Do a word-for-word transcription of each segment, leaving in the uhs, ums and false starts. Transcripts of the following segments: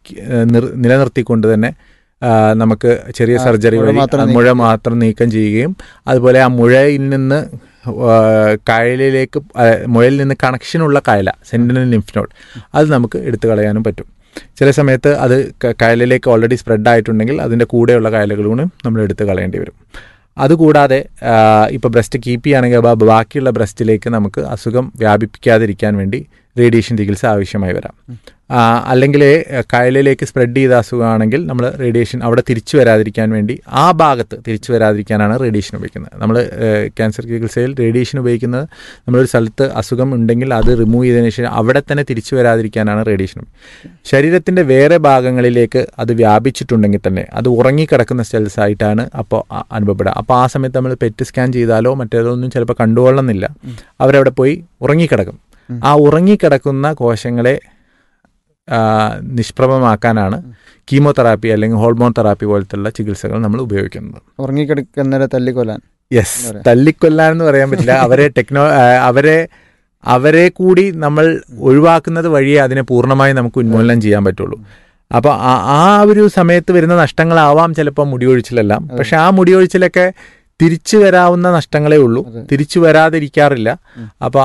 നിലനിർത്തിക്കൊണ്ട് തന്നെ നമുക്ക് ചെറിയ സർജറി വഴി മുഴ മാത്രം നീക്കം ചെയ്യുകയും അതുപോലെ ആ മുഴയിൽ നിന്ന് കയലിലേക്ക് മുഴയിൽ നിന്ന് കണക്ഷനുള്ള കയല സെന്റിനൽ ലിംഫ് നോഡ് അത് നമുക്ക് എടുത്തു കളയാനും പറ്റും. ചില സമയത്ത് അത് കയലിലേക്ക് ഓൾറെഡി സ്പ്രെഡ് ആയിട്ടുണ്ടെങ്കിൽ അതിൻ്റെ കൂടെയുള്ള കയലുകളും നമ്മൾ എടുത്ത് കളയേണ്ടി വരും. അതുകൂടാതെ ഇപ്പോൾ ബ്രസ്റ്റ് കീപ്പ് ചെയ്യുകയാണെങ്കിൽ ബാക്കിയുള്ള ബ്രസ്റ്റിലേക്ക് നമുക്ക് അസുഖം വ്യാപിപ്പിക്കാതിരിക്കാൻ വേണ്ടി റേഡിയേഷൻ ചികിത്സ ആവശ്യമായി വരാം. അല്ലെങ്കിൽ കയലിലേക്ക് സ്പ്രെഡ് ചെയ്ത അസുഖമാണെങ്കിൽ നമ്മൾ റേഡിയേഷൻ അവിടെ തിരിച്ചു വരാതിരിക്കാൻ വേണ്ടി ആ ഭാഗത്ത് തിരിച്ചു വരാതിരിക്കാനാണ് റേഡിയേഷൻ ഉപയോഗിക്കുന്നത്. നമ്മൾ ക്യാൻസർ ചികിത്സയിൽ റേഡിയേഷൻ ഉപയോഗിക്കുന്നത് നമ്മളൊരു സ്ഥലത്ത് അസുഖം ഉണ്ടെങ്കിൽ അത് റിമൂവ് ചെയ്തതിന് ശേഷം അവിടെ തന്നെ തിരിച്ചു വരാതിരിക്കാനാണ് റേഡിയേഷൻ. ശരീരത്തിൻ്റെ വേറെ ഭാഗങ്ങളിലേക്ക് അത് വ്യാപിച്ചിട്ടുണ്ടെങ്കിൽ തന്നെ അത് ഉറങ്ങിക്കിടക്കുന്ന സെൽസ് ആയിട്ടാണ് അപ്പോൾ അനുഭവപ്പെടുക. അപ്പോൾ ആ സമയത്ത് നമ്മൾ പെറ്റ് സ്കാൻ ചെയ്താലോ മറ്റേതോ ഒന്നും ചിലപ്പോൾ കണ്ടുകൊള്ളണമെന്നില്ല. അവരവിടെ പോയി ഉറങ്ങിക്കിടക്കും. ആ ഉറങ്ങിക്കിടക്കുന്ന കോശങ്ങളെ നിഷ്പ്രഭമാക്കാനാണ് കീമോതെറാപ്പി അല്ലെങ്കിൽ ഹോർമോൺ തെറാപ്പി പോലത്തുള്ള ചികിത്സകൾ നമ്മൾ ഉപയോഗിക്കുന്നത്. ഉറങ്ങിക്കിടക്കുന്നവരെ തല്ലിക്കൊല്ലാൻ യെസ് തല്ലിക്കൊല്ലാൻ എന്ന് പറയാൻ പറ്റില്ല. അവരെ ടെക്നോ അവരെ അവരെ കൂടി നമ്മൾ ഒഴിവാക്കുന്നത് വഴിയേ അതിനെ പൂർണ്ണമായി നമുക്ക് ഉന്മൂലനം ചെയ്യാൻ പറ്റുള്ളൂ. അപ്പോൾ ആ ഒരു സമയത്ത് വരുന്ന നഷ്ടങ്ങളാവാം ചിലപ്പോൾ മുടിയൊഴിച്ചിലെല്ലാം. പക്ഷെ ആ മുടിയൊഴിച്ചിലൊക്കെ തിരിച്ചു വരാവുന്ന നഷ്ടങ്ങളേ ഉള്ളൂ, തിരിച്ചു വരാതിരിക്കാറില്ല. അപ്പോൾ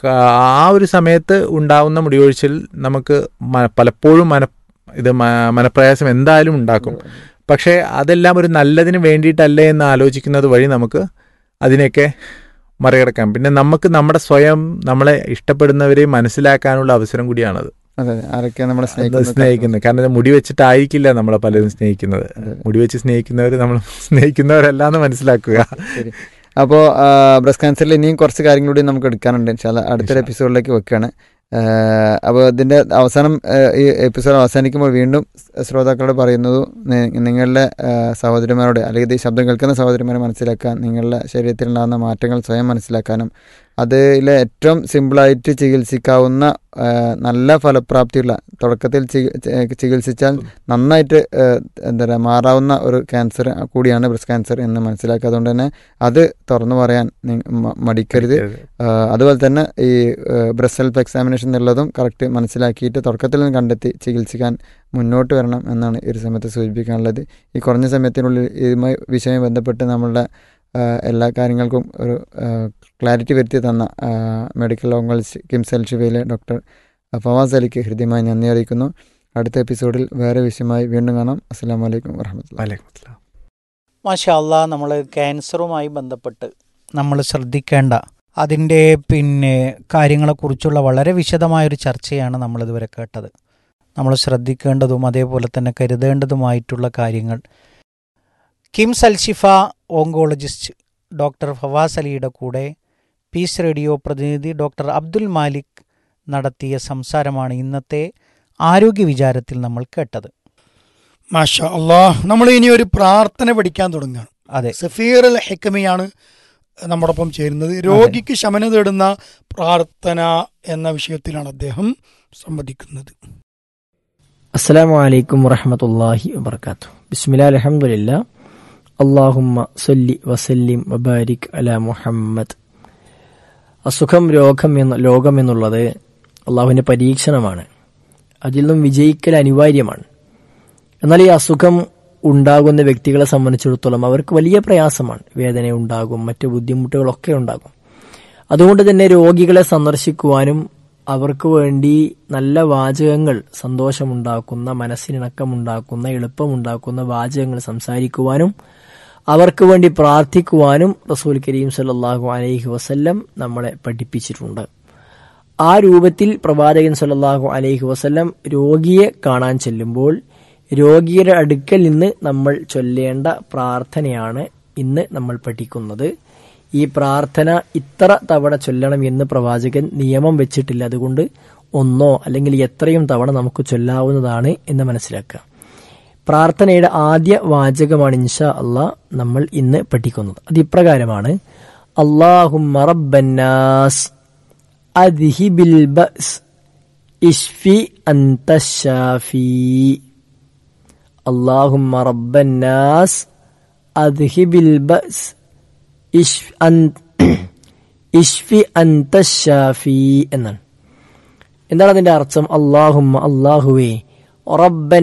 ആ ഒരു സമയത്ത് ഉണ്ടാവുന്ന മുടിയൊഴിച്ചിൽ നമുക്ക് പലപ്പോഴും മന ഇത് മനപ്രയാസം എന്തായാലും ഉണ്ടാക്കും. പക്ഷേ അതെല്ലാം ഒരു നല്ലതിന് വേണ്ടിയിട്ടല്ലേ എന്ന് ആലോചിക്കുന്നത് വഴി നമുക്ക് അതിനെയൊക്കെ മറികടക്കാം. പിന്നെ നമുക്ക് നമ്മുടെ സ്വയം നമ്മളെ ഇഷ്ടപ്പെടുന്നവരെ മനസ്സിലാക്കാനുള്ള അവസരം കൂടിയാണത്. നമ്മളെ സ്നേഹിക്കുന്നത്. കാരണം മുടി വെച്ചിട്ടായിരിക്കില്ല നമ്മളെ പലരും സ്നേഹിക്കുന്നത്. മുടി വെച്ച് സ്നേഹിക്കുന്നവർ നമ്മൾ സ്നേഹിക്കുന്നവരല്ലാന്ന് മനസ്സിലാക്കുക. അപ്പോൾ ബ്രസ്റ്റ് ക്യാൻസറിൽ ഇനിയും കുറച്ച് കാര്യങ്ങളൂടെ നമുക്ക് എടുക്കാനുണ്ട്. ഇൻഷാല്ലാ അടുത്തൊരു എപ്പിസോഡിലേക്ക് വെക്കുകയാണ്. അപ്പോൾ ഇതിൻ്റെ അവസാനം ഈ എപ്പിസോഡ് അവസാനിക്കുമ്പോൾ വീണ്ടും ശ്രോതാക്കളോട് പറയുന്നത് നിങ്ങളുടെ സഹോദരിമാരോട് അല്ലെങ്കിൽ ഈ ശബ്ദം കേൾക്കുന്ന സഹോദരിമാരെ മനസ്സിലാക്കാൻ, നിങ്ങളുടെ ശരീരത്തിലുണ്ടാകുന്ന മാറ്റങ്ങൾ സ്വയം മനസ്സിലാക്കാനും അതിൽ ഏറ്റവും സിമ്പിളായിട്ട് ചികിത്സിക്കാവുന്ന നല്ല ഫലപ്രാപ്തിയുള്ള തുടക്കത്തിൽ ചികിത്സിച്ചാൽ നന്നായിട്ട് എന്താ പറയുക മാറാവുന്ന ഒരു ക്യാൻസർ കൂടിയാണ് ബ്രസ്റ്റ് ക്യാൻസർ എന്ന് മനസ്സിലാക്കുക. അതുകൊണ്ട് തന്നെ അത് തുറന്നു പറയാൻ മടിക്കരുത്. അതുപോലെ തന്നെ ഈ ബ്രസ്റ്റ് സെൽഫ് എക്സാമിനേഷൻ എന്നുള്ളതും കറക്റ്റ് മനസ്സിലാക്കിയിട്ട് തുടക്കത്തിൽ നിന്ന് കണ്ടെത്തി ചികിത്സിക്കാൻ മുന്നോട്ട് വരണം എന്നാണ് ഈ ഒരു സമയത്ത് സൂചിപ്പിക്കാനുള്ളത്. ഈ കുറഞ്ഞ സമയത്തിനുള്ളിൽ ഇതുമായി വിഷയമായി ബന്ധപ്പെട്ട് നമ്മളുടെ എല്ലാ കാര്യങ്ങൾക്കും ഒരു ക്ലാരിറ്റി വരുത്തി തന്ന മെഡിക്കൽ ലോങ്കൽ കിംസ് അൽ ഷിഫയിലെ ഡോക്ടർ ഫവാസ് അലിക്ക് ഹൃദ്യമായി നന്ദി അറിയിക്കുന്നു. അടുത്ത എപ്പിസോഡിൽ വേറെ വിഷയമായി വീണ്ടും കാണാം. അസ്സലാമു അലൈക്കും വറഹ്മത്തുള്ളാഹി. മാഷാ അല്ലാഹ്, നമ്മൾ ക്യാൻസറുമായി ബന്ധപ്പെട്ട് നമ്മൾ ശ്രദ്ധിക്കേണ്ട അതിൻ്റെ പിന്നെ കാര്യങ്ങളെക്കുറിച്ചുള്ള വളരെ വിശദമായൊരു ചർച്ചയാണ് നമ്മളിതുവരെ കേട്ടത്. നമ്മൾ ശ്രദ്ധിക്കേണ്ടതും അതേപോലെ തന്നെ കരുതേണ്ടതുമായിട്ടുള്ള കാര്യങ്ങൾ കിംസ് അൽ ഷിഫ ഓങ്കോളജിസ്റ്റ് ഡോക്ടർ ഫവാസ് അലിയുടെ കൂടെ പീസ് റേഡിയോ പ്രതിനിധി ഡോക്ടർ അബ്ദുൽ മാലിക് നടത്തിയ സംസാരമാണ് ഇന്നത്തെ ആരോഗ്യ വിചാരത്തിൽ നമ്മൾ കേട്ടത്. മാഷാ അല്ലാഹ്, നമ്മൾ ഇനി ഒരു പ്രാർത്ഥന പഠിക്കാൻ തുടങ്ങുകയാണ്. അതെ, സഫീർ അൽ ഹക്കമിയാണ് നമ്മോടൊപ്പം ചേരുന്നത്. രോഗിക്ക് ശമനം തേടുന്ന പ്രാർത്ഥന എന്ന വിഷയത്തിലാണ് അദ്ദേഹം സംവദിക്കുന്നത്. അസ്സലാമു അലൈക്കും വറഹ്മത്തുള്ളാഹി വബറകാതുഹു. ബിസ്മില്ലാഹിർ അൽഹംദുലില്ലാ അല്ലാഹുമ്മ സല്ലി വസല്ലിം വബാരിക് അലാ മുഹമ്മദ്. അസുഖം രോഗം എന്ന ലോകം എന്നുള്ളത് അള്ളാഹുവിൻ്റെ പരീക്ഷണമാണ്. അതിൽ നിന്നും വിജയിക്കൽ അനിവാര്യമാണ്. എന്നാൽ ഈ അസുഖം ഉണ്ടാകുന്ന വ്യക്തികളെ സംബന്ധിച്ചിടത്തോളം അവർക്ക് വലിയ പ്രയാസമാണ്. വേദന ഉണ്ടാകും, മറ്റു ബുദ്ധിമുട്ടുകളൊക്കെ ഉണ്ടാകും. അതുകൊണ്ട് തന്നെ രോഗികളെ സന്ദർശിക്കുവാനും അവർക്ക് വേണ്ടി നല്ല വാചകങ്ങൾ, സന്തോഷമുണ്ടാക്കുന്ന, മനസ്സിനിണക്കമുണ്ടാക്കുന്ന, എളുപ്പമുണ്ടാക്കുന്ന വാചകങ്ങൾ സംസാരിക്കുവാനും അവർക്ക് വേണ്ടി പ്രാർത്ഥിക്കുവാനും റസൂൽ കരീം സല്ലല്ലാഹു അലൈഹി വസല്ലം നമ്മളെ പഠിപ്പിച്ചിട്ടുണ്ട്. ആ രൂപത്തിൽ പ്രവാചകൻ സല്ലല്ലാഹു അലൈഹി വസല്ലം രോഗിയെ കാണാൻ ചെല്ലുമ്പോൾ രോഗിയുടെ അടുക്കൽ നിന്ന് നമ്മൾ ചൊല്ലേണ്ട പ്രാർത്ഥനയാണ് ഇന്ന് നമ്മൾ പഠിക്കുന്നത്. ഈ പ്രാർത്ഥന ഇത്ര തവണ ചൊല്ലണം എന്ന് പ്രവാചകൻ നിയമം വെച്ചിട്ടില്ല. അതുകൊണ്ട് ഒന്നോ അല്ലെങ്കിൽ എത്രയും തവണ നമുക്ക് ചൊല്ലാവുന്നതാണ് എന്ന് മനസ്സിലാക്കുക. പ്രാർത്ഥനയുടെ ആദ്യ വാചകമാണ് ഇൻഷാ അല്ലാഹ് നമ്മൾ ഇന്ന് പഠിക്കുന്നത്. അത് ഇപ്രകാരമാണ്: അല്ലാഹുമ്മ റബ്ബന്നാസ് അദ്ഹിബിൽ ബഅസ് ഇശ്ഫി അൻത ശാഫി. അല്ലാഹുമ്മ റബ്ബന്നാസ് അദ്ഹിബിൽ ബഅസ് ഇശ്ഫി അൻത ശാഫി എന്നാണ്. എന്താണ് അതിന്റെ അർത്ഥം? അല്ലാഹുമ്മ, അല്ലാഹുവേ, റബ്ബൻ